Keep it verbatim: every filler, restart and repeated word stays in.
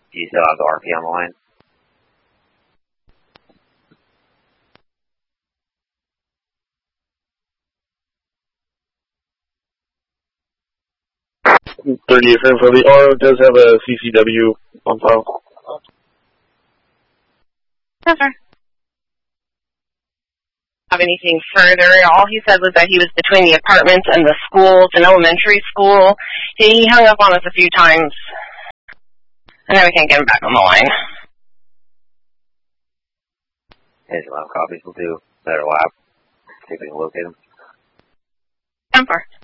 Do you still have the R P on the line? thirty affirm for the R O does have a C C W on file. Yes, sir. Have anything further? All he said was that he was between the apartments and the school. It's an elementary school. He hung up on us a few times, and now we can't get him back on the line. His lab copies will do. Better lab. See if we can locate him. ten four.